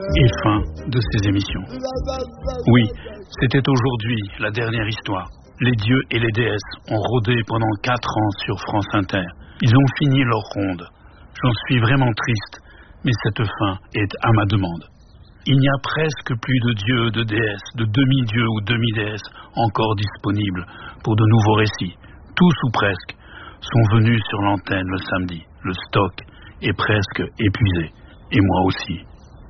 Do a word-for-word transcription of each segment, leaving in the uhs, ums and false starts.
Et fin de ces émissions. Oui, c'était aujourd'hui la dernière histoire. Les dieux et les déesses ont rôdé pendant quatre ans sur France Inter. Ils ont fini leur ronde. J'en suis vraiment triste, mais cette fin est à ma demande. Il n'y a presque plus de dieux, de déesses, de demi-dieux ou demi-déesses encore disponibles pour de nouveaux récits. Tous ou presque sont venus sur l'antenne le samedi. Le stock est presque épuisé. Et moi aussi.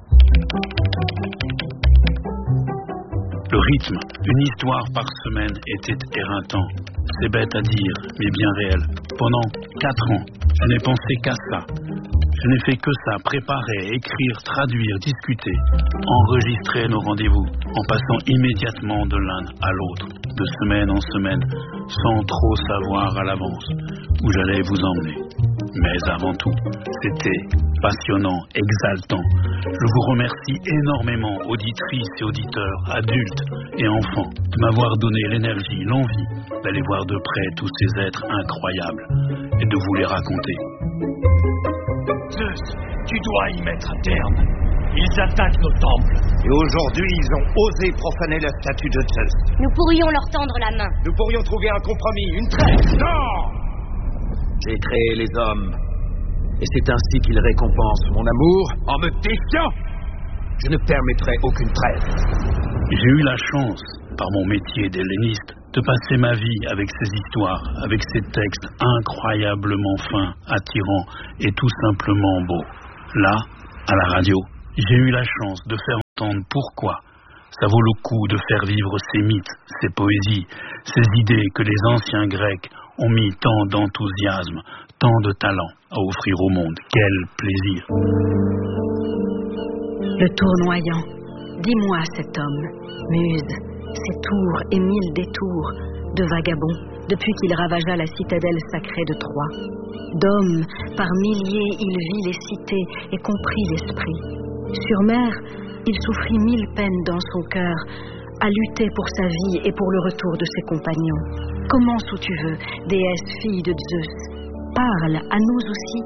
Le rythme, une histoire par semaine, était éreintant. C'est bête à dire, mais bien réel. Pendant quatre ans, je n'ai pensé qu'à ça. Je n'ai fait que ça, préparer, écrire, traduire, discuter, enregistrer nos rendez-vous, en passant immédiatement de l'un à l'autre, de semaine en semaine, sans trop savoir à l'avance où j'allais vous emmener. Mais avant tout, c'était passionnant, exaltant. Je vous remercie énormément, auditrices et auditeurs, adultes et enfants, de m'avoir donné l'énergie, l'envie d'aller voir de près tous ces êtres incroyables et de vous les raconter. Zeus, tu dois y mettre un terme. Ils attaquent nos temples. Et aujourd'hui, ils ont osé profaner la statue de Zeus. Nous pourrions leur tendre la main. Nous pourrions trouver un compromis, une trêve. Non! J'ai créé les hommes. Et c'est ainsi qu'ils récompensent mon amour en me défiant. Je ne permettrai aucune trêve. J'ai eu la chance, par mon métier d'helléniste, de passer ma vie avec ces histoires, avec ces textes incroyablement fins, attirants et tout simplement beaux. Là, à la radio, j'ai eu la chance de faire entendre pourquoi ça vaut le coup de faire vivre ces mythes, ces poésies, ces idées que les anciens Grecs ont mis tant d'enthousiasme, tant de talent à offrir au monde. Quel plaisir! Le tournoyant, dis-moi cet homme, muse, ses tours et mille détours de vagabond depuis qu'il ravagea la citadelle sacrée de Troie. D'hommes, par milliers, il vit les cités et comprit l'esprit. Sur mer, il souffrit mille peines dans son cœur, à lutter pour sa vie et pour le retour de ses compagnons. Commence où tu veux, déesse fille de Zeus. Parle à nous aussi.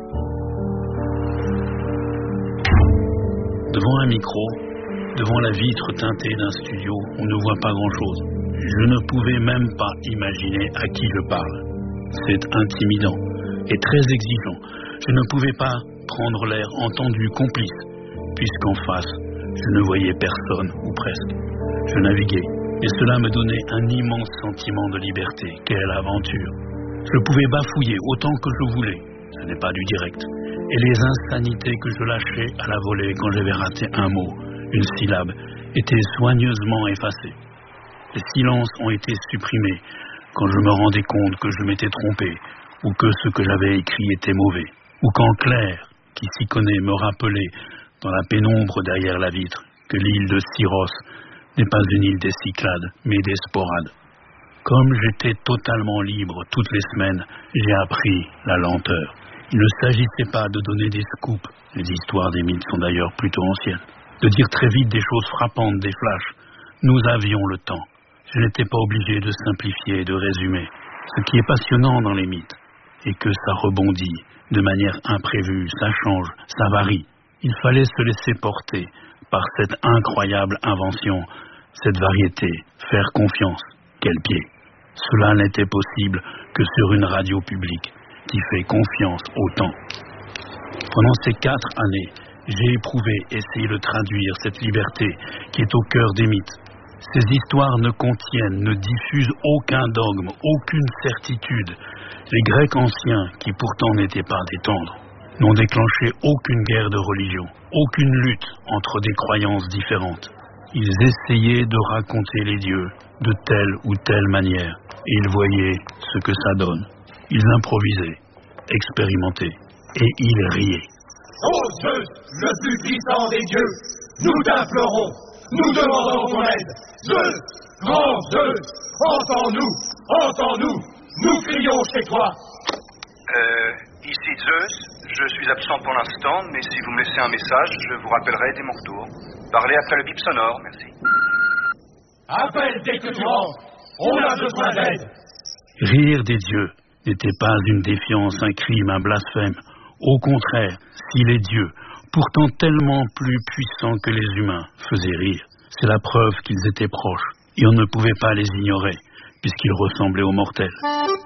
Devant un micro, devant la vitre teintée d'un studio, on ne voit pas grand-chose. Je ne pouvais même pas imaginer à qui je parle. C'est intimidant et très exigeant. Je ne pouvais pas prendre l'air entendu complice, puisqu'en face, je ne voyais personne, ou presque. Je naviguais, et cela me donnait un immense sentiment de liberté. Quelle aventure! Je pouvais bafouiller autant que je voulais. Ce n'est pas du direct. Et les insanités que je lâchais à la volée quand j'avais raté un mot, une syllabe, étaient soigneusement effacées. Les silences ont été supprimés quand je me rendais compte que je m'étais trompé, ou que ce que j'avais écrit était mauvais, ou quand Claire, qui s'y connaît, me rappelait, dans la pénombre derrière la vitre, que l'île de Syros n'est pas une île des Cyclades, mais des Sporades. Comme j'étais totalement libre toutes les semaines, j'ai appris la lenteur. Il ne s'agissait pas de donner des scoops, les histoires des mythes sont d'ailleurs plutôt anciennes, de dire très vite des choses frappantes, des flashs. Nous avions le temps. Je n'étais pas obligé de simplifier et de résumer. Ce qui est passionnant dans les mythes est que ça rebondit de manière imprévue, ça change, ça varie. Il fallait se laisser porter par cette incroyable invention, cette variété, faire confiance. Quel pied! Cela n'était possible que sur une radio publique qui fait confiance au temps. Pendant ces quatre années, j'ai éprouvé, essayé de traduire cette liberté qui est au cœur des mythes. Ces histoires ne contiennent, ne diffusent aucun dogme, aucune certitude. Les Grecs anciens, qui pourtant n'étaient pas des tendres, n'ont déclenché aucune guerre de religion, aucune lutte entre des croyances différentes. Ils essayaient de raconter les dieux de telle ou telle manière, et ils voyaient ce que ça donne. Ils improvisaient, expérimentaient, et ils riaient. Ô Zeus, le plus puissant des dieux, nous t'implorons, nous demandons ton aide. Zeus, grand Zeus, entends-nous, entends-nous, nous crions chez toi. Euh, ici Zeus, je suis absent pour l'instant, mais si vous me laissez un message, je vous rappellerai dès mon retour. Parlez après le bip sonore, merci. Appelle dès que tu rentres, on a besoin d'aide. Rire des dieux n'était pas une défiance, un crime, un blasphème. Au contraire, si les dieux, pourtant tellement plus puissants que les humains, faisaient rire. C'est la preuve qu'ils étaient proches, et on ne pouvait pas les ignorer, puisqu'ils ressemblaient aux mortels.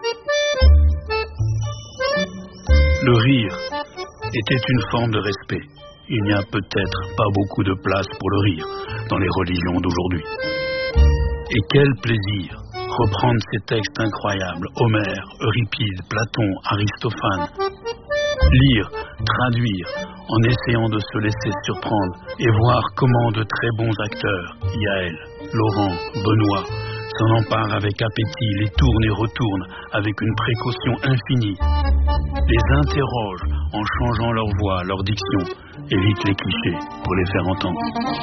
Le rire était une forme de respect. Il n'y a peut-être pas beaucoup de place pour le rire dans les religions d'aujourd'hui. Et quel plaisir reprendre ces textes incroyables, Homère, Euripide, Platon, Aristophane. Lire, traduire, en essayant de se laisser surprendre et voir comment de très bons acteurs, Yaël, Laurent, Benoît, s'en emparent avec appétit, les tournent et retournent avec une précaution infinie, les interrogent en changeant leur voix, leur diction, évitent les clichés pour les faire entendre.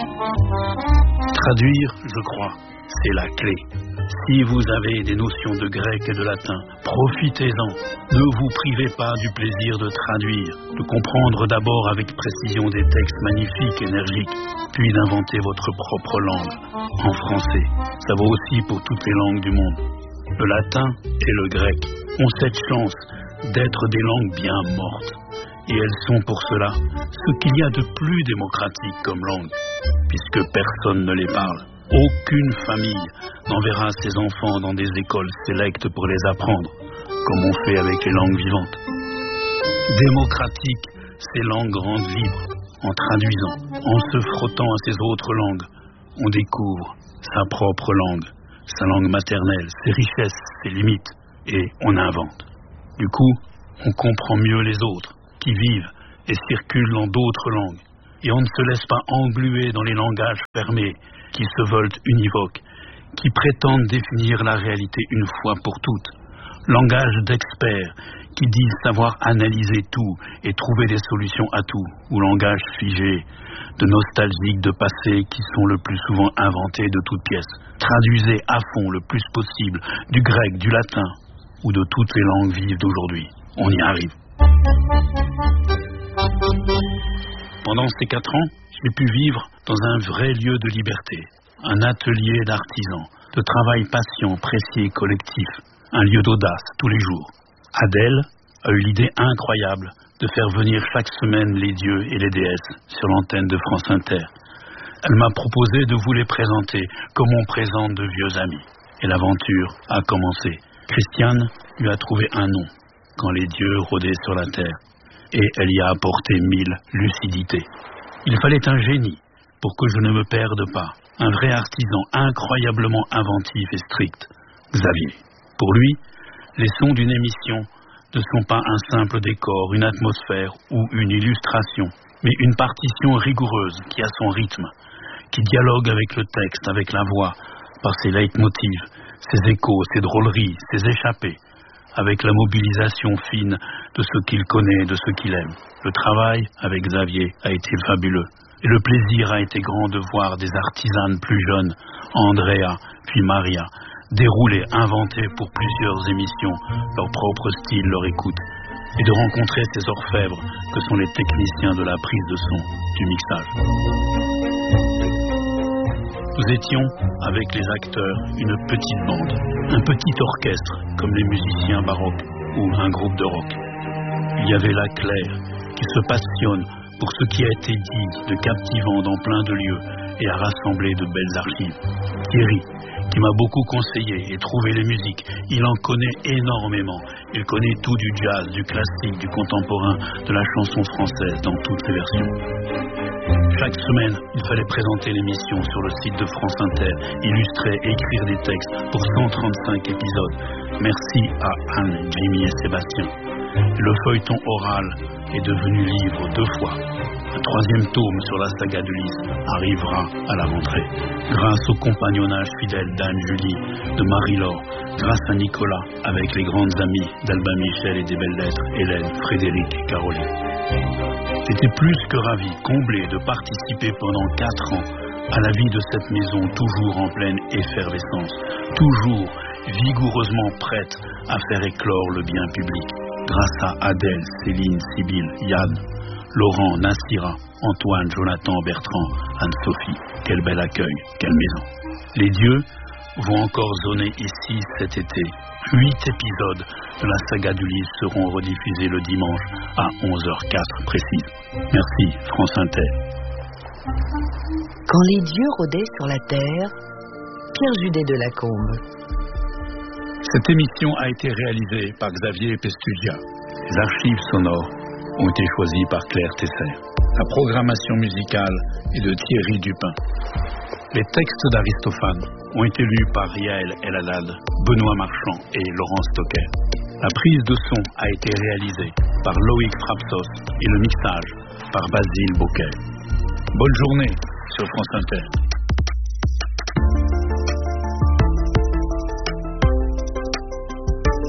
Traduire, je crois, c'est la clé. Si vous avez des notions de grec et de latin, profitez-en. Ne vous privez pas du plaisir de traduire, de comprendre d'abord avec précision des textes magnifiques, énergiques, puis d'inventer votre propre langue, en français. Ça vaut aussi pour toutes les langues du monde. Le latin et le grec ont cette chance d'être des langues bien mortes. Et elles sont pour cela ce qu'il y a de plus démocratique comme langue, puisque personne ne les parle. Aucune famille n'enverra ses enfants dans des écoles sélectes pour les apprendre, comme on fait avec les langues vivantes. Démocratique, ces langues rendent libres. En traduisant, en se frottant à ces autres langues, on découvre sa propre langue, sa langue maternelle, ses richesses, ses limites, et on invente. Du coup, on comprend mieux les autres, qui vivent et circulent dans d'autres langues, et on ne se laisse pas engluer dans les langages fermés, qui se veulent univoques, qui prétendent définir la réalité une fois pour toutes. Langage d'experts qui disent savoir analyser tout et trouver des solutions à tout, ou langage figé de nostalgiques de passé qui sont le plus souvent inventés de toutes pièces. Traduisez à fond le plus possible du grec, du latin ou de toutes les langues vives d'aujourd'hui. On y arrive. Pendant ces quatre ans, j'ai pu vivre dans un vrai lieu de liberté, un atelier d'artisans, de travail patient, précis et collectif, un lieu d'audace tous les jours. Adèle a eu l'idée incroyable de faire venir chaque semaine les dieux et les déesses sur l'antenne de France Inter. Elle m'a proposé de vous les présenter comme on présente de vieux amis. Et l'aventure a commencé. Christiane lui a trouvé un nom quand les dieux rôdaient sur la terre. Et elle y a apporté mille lucidités. Il fallait un génie pour que je ne me perde pas. Un vrai artisan incroyablement inventif et strict. Xavier. Pour lui, les sons d'une émission ne sont pas un simple décor, une atmosphère ou une illustration, mais une partition rigoureuse qui a son rythme, qui dialogue avec le texte, avec la voix, par ses leitmotivs, ses échos, ses drôleries, ses échappées, avec la mobilisation fine de ce qu'il connaît, de ce qu'il aime. Le travail avec Xavier a été fabuleux. Et le plaisir a été grand de voir des artisanes plus jeunes, Andrea puis Maria, dérouler, inventer pour plusieurs émissions leur propre style, leur écoute, et de rencontrer ces orfèvres que sont les techniciens de la prise de son, du mixage. Nous étions, avec les acteurs, une petite bande, un petit orchestre, comme les musiciens baroques ou un groupe de rock. Il y avait là Claire, qui se passionne pour ce qui a été dit de captivant dans plein de lieux et a rassemblé de belles archives. Thierry, qui m'a beaucoup conseillé et trouvé les musiques. Il en connaît énormément. Il connaît tout du jazz, du classique, du contemporain, de la chanson française dans toutes ses versions. Chaque semaine, il fallait présenter l'émission sur le site de France Inter, illustrer, écrire des textes pour cent trente-cinq épisodes. Merci à Anne, Jimmy et Sébastien. Le feuilleton oral est devenu livre deux fois. Un troisième tome sur la saga de Lys arrivera à la rentrée. Grâce au compagnonnage fidèle d'Anne-Julie, de Marie-Laure, grâce à Nicolas, avec les grandes amies d'Albin Michel et des belles lettres, Hélène, Frédéric et Caroline. J'étais plus que ravi, comblé de participer pendant quatre ans à la vie de cette maison toujours en pleine effervescence, toujours vigoureusement prête à faire éclore le bien public. Grâce à Adèle, Céline, Sibylle, Yann, Laurent, Nassira, Antoine, Jonathan, Bertrand, Anne-Sophie. Quel bel accueil, quelle maison. Les dieux vont encore zoner ici cet été. Huit épisodes de la saga d'Ulysse seront rediffusés le dimanche à onze heures quatre précise. Merci France Inter. Quand les dieux rôdaient sur la terre, Pierre Judet de Lacombe. Cette émission a été réalisée par Xavier Pestugia. Les archives sonores ont été choisies par Claire Tesser. La programmation musicale est de Thierry Dupin. Les textes d'Aristophane ont été lus par Yael El-Haddad, Benoît Marchand et Laurent Stocker. La prise de son a été réalisée par Loïc Frapsos et le mixage par Basile Bocquet. Bonne journée sur France Inter.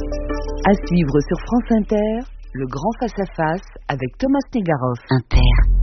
À suivre sur France Inter, le grand face-à-face avec Thomas Negaroff. Inter.